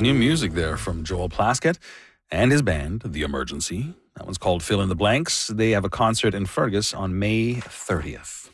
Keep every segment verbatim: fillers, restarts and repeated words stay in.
new music there from Joel Plaskett and his band, The Emergency. That one's called Fill in the Blanks. They have a concert in Fergus on May thirtieth.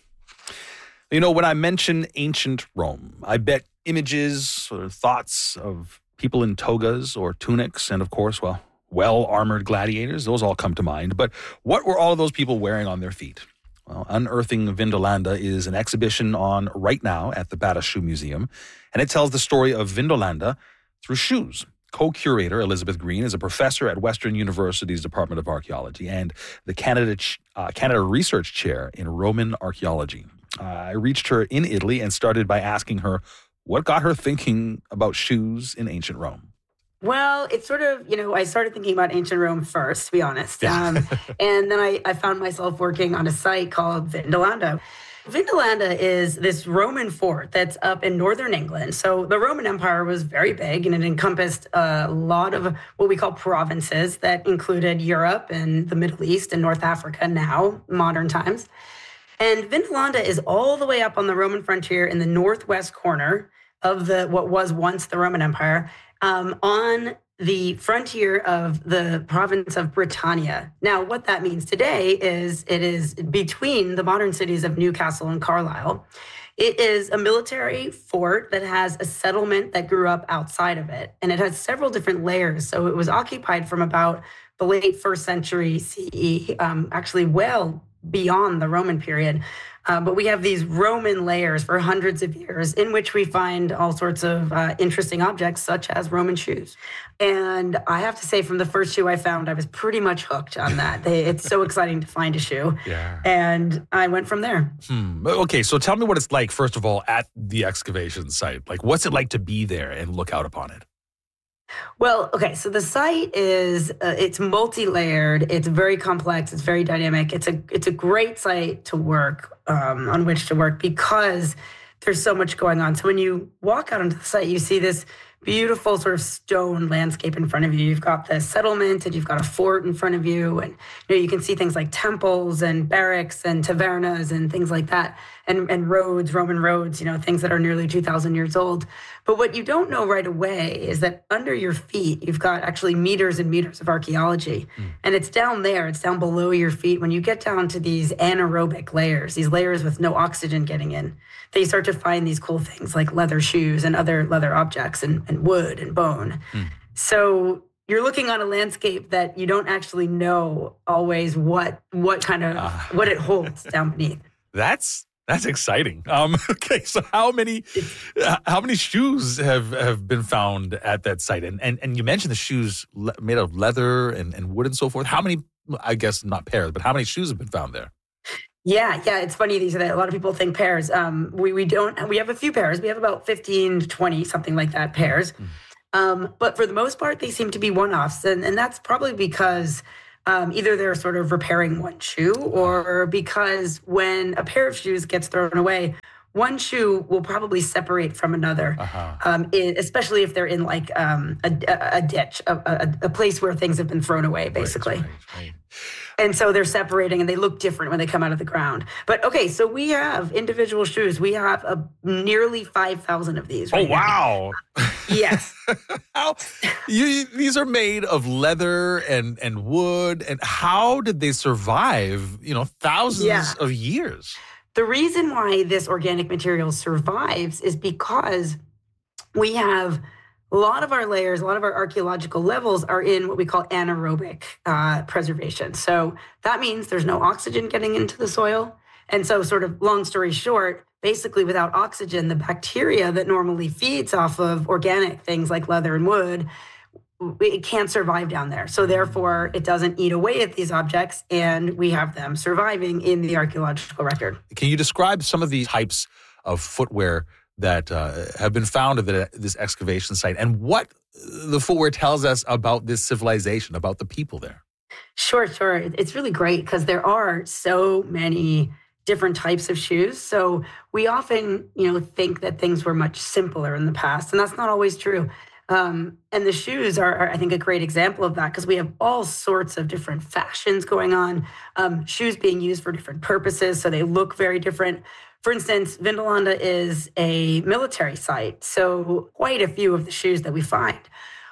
You know, when I mention ancient Rome, I bet images or thoughts of people in togas or tunics and, of course, well, well-armored gladiators, those all come to mind. But what were all of those people wearing on their feet? Well, Unearthing Vindolanda is an exhibition on right now at the Bata Shoe Museum, and it tells the story of Vindolanda through shoes. Co-curator Elizabeth Green is a professor at Western University's Department of Archaeology and the Canada uh, Canada Research Chair in Roman Archaeology. Uh, I reached her in Italy and started by asking her what got her thinking about shoes in ancient Rome. Well, it's sort of, you know, I started thinking about ancient Rome first, to be honest. Yeah. Um, and then I, I found myself working on a site called Vindolanda. Vindolanda is this Roman fort that's up in northern England. So the Roman Empire was very big, and it encompassed a lot of what we call provinces that included Europe and the Middle East and North Africa now, modern times. And Vindolanda is all the way up on the Roman frontier in the northwest corner of the what was once the Roman Empire, um, on the frontier of the province of Britannia. Now, what that means today is it is between the modern cities of Newcastle and Carlisle. It is a military fort that has a settlement that grew up outside of it, and it has several different layers. So it was occupied from about the late first century C E, um, actually well beyond the Roman period. Uh, but we have these Roman layers for hundreds of years in which we find all sorts of uh, interesting objects, such as Roman shoes. And I have to say, from the first shoe I found, I was pretty much hooked on that. They, it's so exciting to find a shoe. Yeah. And I went from there. Hmm. Okay, so tell me what it's like, first of all, at the excavation site. Like, what's it like to be there and look out upon it? Well, okay, so the site is, uh, it's multi-layered, it's very complex, it's very dynamic. It's a it's a great site to work, um, on which to work, because there's so much going on. So when you walk out onto the site, you see this beautiful sort of stone landscape in front of you. You've got the settlement and you've got a fort in front of you. And you know, you can see things like temples and barracks and tavernas and things like that. And, and roads, Roman roads, you know, things that are nearly two thousand years old. But what you don't know right away is that under your feet, you've got actually meters and meters of archaeology. Mm. And it's down there, it's down below your feet. When you get down to these anaerobic layers, these layers with no oxygen getting in, that you start to find these cool things like leather shoes and other leather objects and, and wood and bone. Mm. So you're looking on a landscape that you don't actually know always what what kind of, uh, what it holds down beneath. That's That's exciting. Um, okay, so how many how many shoes have, have been found at that site? And and, and you mentioned the shoes le- made of leather and, and wood and so forth. How many, I guess not pairs, but how many shoes have been found there? Yeah, yeah, it's funny. These are that a lot of people think pairs. Um, we we don't. We have a few pairs. We have about fifteen to twenty, something like that, pairs. Mm. Um, but for the most part, they seem to be one-offs, and and that's probably because Um, either they're sort of repairing one shoe, or because when a pair of shoes gets thrown away, one shoe will probably separate from another, uh-huh. um, in, especially if they're in like um, a, a ditch, a, a, a place where things have been thrown away, basically. Right, right, right. And so they're separating and they look different when they come out of the ground. But okay, so we have individual shoes. We have a, nearly five thousand of these. Right oh, wow. Yes. How, you, these are made of leather and, and wood. And how did they survive, you know, thousands yeah. of years? The reason why this organic material survives is because we have a lot of our layers, a lot of our archaeological levels are in what we call anaerobic uh, preservation. So that means there's no oxygen getting into the soil. And so sort of long story short, basically without oxygen, the bacteria that normally feeds off of organic things like leather and wood, it can't survive down there. So therefore, it doesn't eat away at these objects, and we have them surviving in the archaeological record. Can you describe some of the types of footwear that uh, have been found at this excavation site, and what the footwear tells us about this civilization, about the people there? Sure, sure. It's really great because there are so many different types of shoes. So we often, you know, think that things were much simpler in the past, and that's not always true. Um, and the shoes are, are, I think, a great example of that because we have all sorts of different fashions going on, um, shoes being used for different purposes, so they look very different. For instance, Vindolanda is a military site, so quite a few of the shoes that we find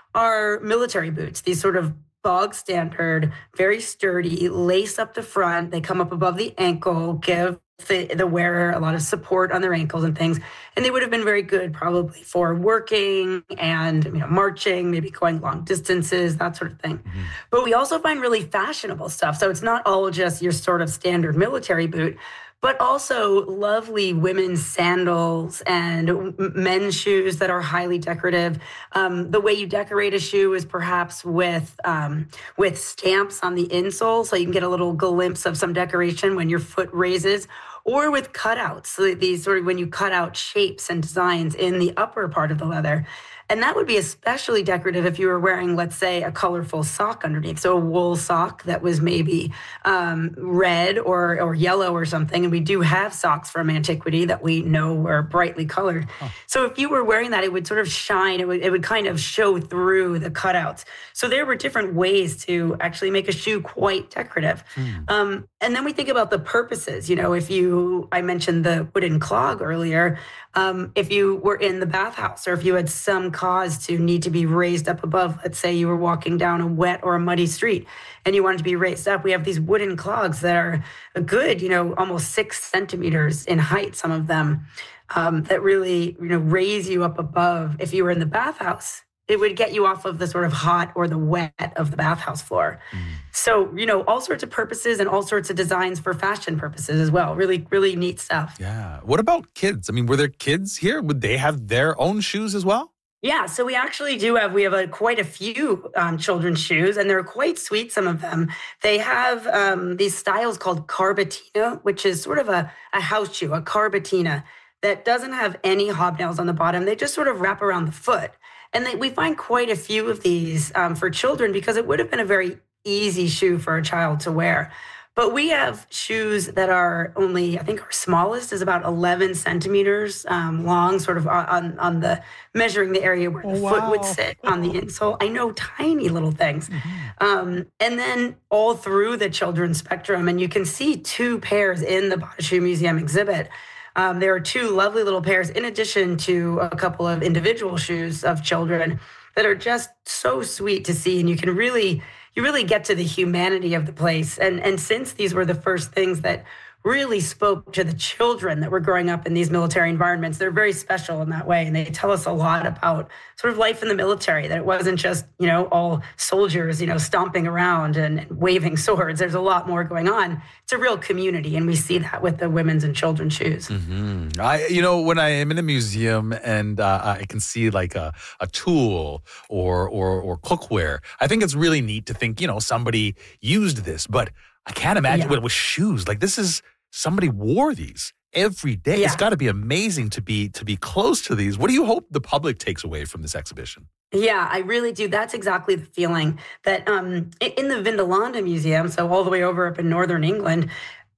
are military boots, these sort of bog standard, very sturdy, lace up the front. They come up above the ankle, give the, the wearer a lot of support on their ankles and things. And they would have been very good probably for working and you know, marching, maybe going long distances, that sort of thing. Mm-hmm. But we also find really fashionable stuff. So it's not all just your sort of standard military boot, but also lovely women's sandals and men's shoes that are highly decorative. Um, the way you decorate a shoe is perhaps with um, with stamps on the insole, so you can get a little glimpse of some decoration when your foot raises, or with cutouts, so these sort of when you cut out shapes and designs in the upper part of the leather. And that would be especially decorative if you were wearing, let's say, a colorful sock underneath. So a wool sock that was maybe um, red or, or yellow or something. And we do have socks from antiquity that we know were brightly colored. Oh. So if you were wearing that, it would sort of shine. It would, it would kind of show through the cutouts. So there were different ways to actually make a shoe quite decorative. Mm. Um, and then we think about the purposes. You know, if you, I mentioned the wooden clog earlier. Um, if you were in the bathhouse or if you had some cause to need to be raised up above, let's say you were walking down a wet or a muddy street and you wanted to be raised up, we have these wooden clogs that are a good, you know, almost six centimeters in height, some of them, um, that really, you know, raise you up above. If you were in the bathhouse, it would get you off of the sort of hot or the wet of the bathhouse floor. Mm. So, you know, all sorts of purposes and all sorts of designs for fashion purposes as well. Really, really neat stuff. Yeah. What about kids? I mean, were there kids here? Would they have their own shoes as well? Yeah, so we actually do have, we have a, quite a few um, children's shoes, and they're quite sweet, some of them. They have um, these styles called carbatina, which is sort of a, a house shoe, a carbatina, that doesn't have any hobnails on the bottom. They just sort of wrap around the foot. And they, we find quite a few of these um, for children because it would have been a very easy shoe for a child to wear. But we have shoes that are only, I think our smallest is about eleven centimeters um, long, sort of on, on the measuring the area where the oh, foot wow. would sit on the insole. I know, tiny little things. Mm-hmm. Um, and then all through the children's spectrum, and you can see two pairs in the Bata Shoe Museum exhibit. Um, there are two lovely little pairs, in addition to a couple of individual shoes of children that are just so sweet to see. And you can really, you really get to the humanity of the place. And, and since these were the first things that really spoke to the children that were growing up in these military environments, they're very special in that way. And they tell us a lot about sort of life in the military, that it wasn't just, you know, all soldiers, you know, stomping around and, and waving swords. There's a lot more going on. It's a real community. And we see that with the women's and children's shoes. Mm-hmm. I, you know, when I am in a museum and uh, I can see like a, a tool or, or, or cookware, I think it's really neat to think, you know, somebody used this, but I can't imagine yeah. what it was shoes. Like this is, somebody wore these every day. Yeah. It's got to be amazing to be to be close to these. What do you hope the public takes away from this exhibition? Yeah, I really do. That's exactly the feeling that um, in the Vindolanda Museum, so all the way over up in northern England,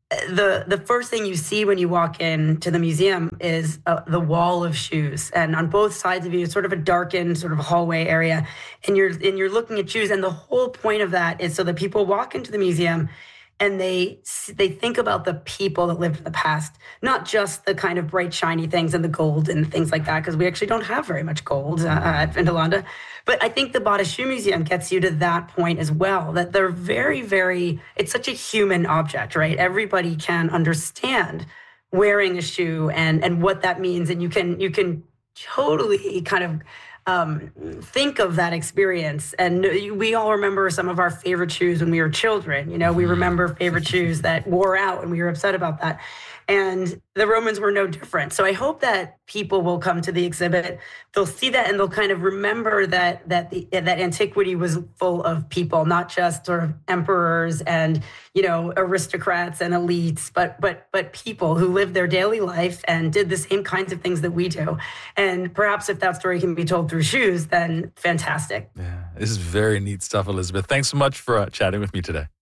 the the first thing you see when you walk into the museum is uh, the wall of shoes, and on both sides of you, it's sort of a darkened sort of hallway area, and you're and you're looking at shoes, and the whole point of that is so that people walk into the museum and they they think about the people that lived in the past, not just the kind of bright, shiny things and the gold and things like that, because we actually don't have very much gold uh, at Vindolanda. But I think the Bata Shoe Museum gets you to that point as well, that they're very, very, it's such a human object, right? Everybody can understand wearing a shoe and, and what that means. And you can you can totally kind of Um, think of that experience. And we all remember some of our favorite shoes when we were children. You know, we remember favorite shoes that wore out and we were upset about that. And the Romans were no different. So I hope that people will come to the exhibit. They'll see that and they'll kind of remember that that the, that antiquity was full of people, not just sort of emperors and, you know, aristocrats and elites, but but but people who lived their daily life and did the same kinds of things that we do. And perhaps if that story can be told through shoes, then fantastic. Yeah, this is very neat stuff, Elizabeth. Thanks so much for uh, chatting with me today.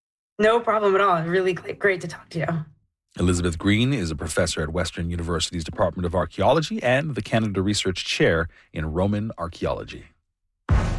No problem at all. Really great to talk to you. Elizabeth Green is a professor at Western University's Department of Archaeology and the Canada Research Chair in Roman Archaeology.